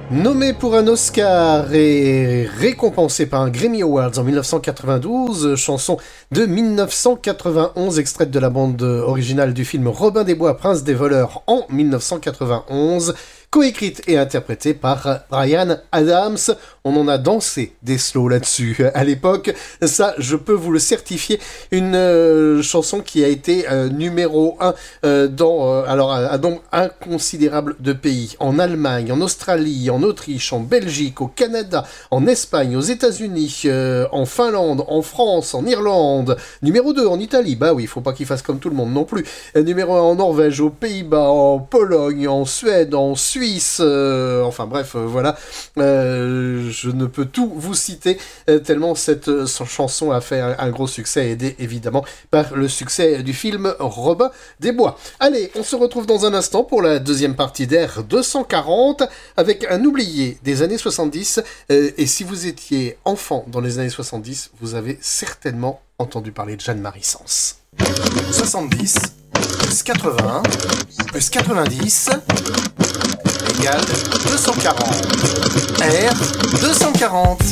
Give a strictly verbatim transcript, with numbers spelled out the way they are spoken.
Nommé pour un Oscar et récompensé par un Grammy Awards en dix-neuf cent quatre-vingt-douze, chanson de dix-neuf cent quatre-vingt-onze extraite de la bande originale du film Robin des Bois, Prince des voleurs en dix-neuf cent quatre-vingt-onze, coécrite et interprétée par Bryan Adams. On en a dansé des slows là-dessus à l'époque, ça je peux vous le certifier, une euh, chanson qui a été euh, numéro un euh, dans euh, alors à, à donc inconsidérable de pays, en Allemagne, en Australie, en Autriche, en Belgique, au Canada, en Espagne, aux États-Unis, euh, en Finlande, en France, en Irlande, numéro deux en Italie, bah oui, il faut pas qu'il fasse comme tout le monde non plus, euh, numéro un en Norvège, aux Pays-Bas, en Pologne, en Suède, en Suisse, euh, enfin bref, euh, voilà, euh, je ne peux tout vous citer, euh, tellement cette euh, chanson a fait un, un gros succès, aidé évidemment par le succès du film Robin des Bois. Allez, on se retrouve dans un instant pour la deuxième partie d'Air deux cent quarante, avec un oublié des années soixante-dix, euh, et si vous étiez enfant dans les années soixante-dix, vous avez certainement entendu parler de Jeanne-Marie Sens. soixante-dix plus quatre-vingts plus quatre-vingt-dix égale deux cent quarante. R deux cent quarante.